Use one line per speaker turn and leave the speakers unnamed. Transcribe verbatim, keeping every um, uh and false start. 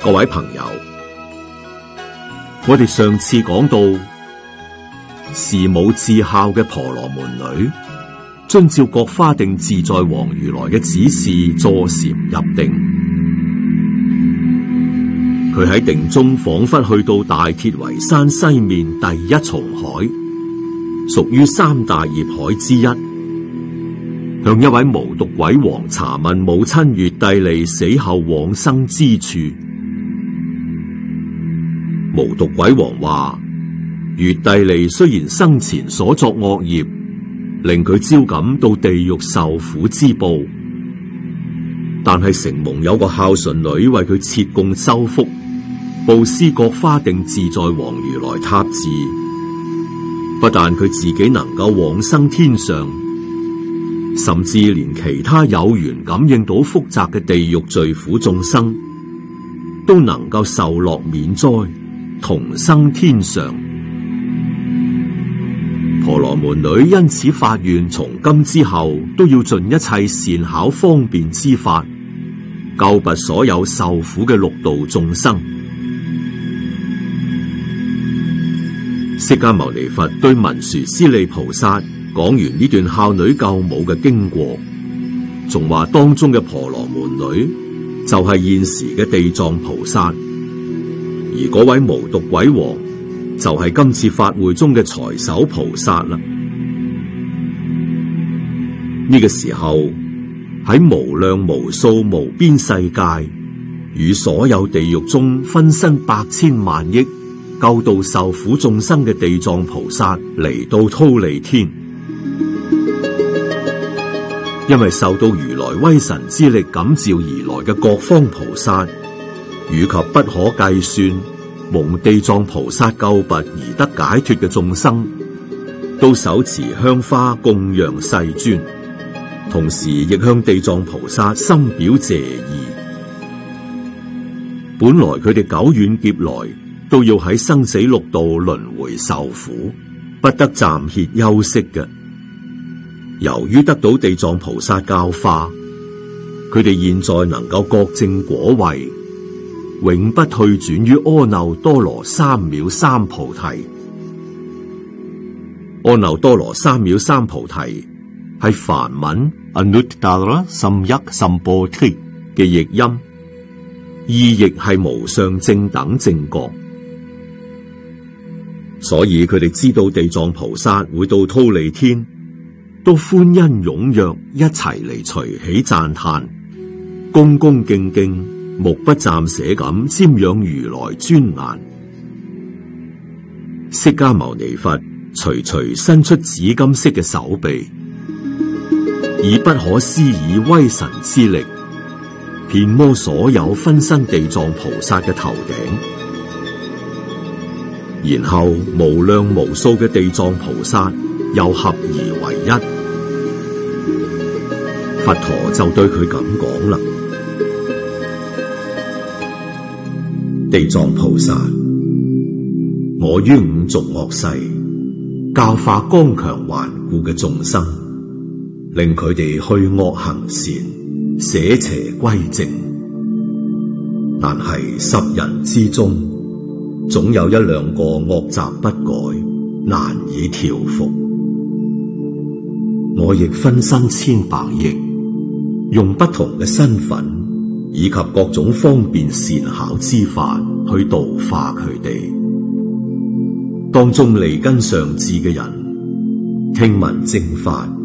各位朋友，我哋上次講到，事母至孝嘅婆羅門女，遵照覺華定自在王如來嘅指示坐禪入定。佢喺定中仿佛去到大鐵圍山西面第一重海，屬於三大業海之一。向一位無毒鬼王查問母親月帝利死後往生之處。無毒鬼王話：月帝利雖然生前所作惡業，令佢招感到地獄受苦之報，但係承蒙有個孝順女為佢設供修福，布施覺華定自在王如來塔寺，不但佢自己能夠往生天上，甚至連其他有緣感應到複雜嘅地獄罪苦眾生，都能夠受樂免災，同生天上。婆羅門女因此發願，從今之後都要盡一切善巧方便之法，救拔所有受苦嘅六道眾生。釋迦牟尼佛對文殊師利菩薩講完呢段孝女救母嘅經過，仲話當中嘅婆羅門女就係現時嘅地藏菩薩，而嗰位無毒鬼王就係今次法會中嘅財首菩薩啦。呢、這個時候喺無量無數無邊世界與所有地獄中分身百千萬億救度受苦眾生嘅地藏菩薩嚟到忉利天，因為受到如來威神之力感召而來嘅各方菩薩，以及不可計算蒙地藏菩薩救拔而得解脫嘅眾生，都手持香花供養世尊，同時亦向地藏菩薩深表謝意。本來佢哋久遠劫來都要喺生死六道輪迴受苦，不得暫歇休息嘅。由於得到地藏菩薩教化，佢哋現在能夠覺證果位，永不退轉於阿耨多羅三藐三菩提。阿耨多羅三藐三菩提係梵文 Anuttara Samyak Sambodhi 嘅譯音，意譯係無上正等正覺。所以佢哋知道地藏菩薩會到忉利天，都歡欣踴躍一齊嚟隨喜讚嘆，恭恭敬敬目不暫捨咁瞻仰如來尊顏。釋迦牟尼佛徐徐伸出紫金色嘅手臂，以不可思議威神之力，遍摩所有分身地藏菩薩嘅頭頂。然後無量無數嘅地藏菩薩又合而為一，佛陀就對佢咁講啦：地藏菩薩，我於五濁惡世教化剛強頑固嘅眾生，令佢哋去惡行善，捨邪歸正。但係十人之中，總有一兩個惡習不改，難以調伏。我亦分身千百億，用不同嘅身份以及各種方便善巧之法去度化佢哋。當中利根上智嘅人，聽聞正法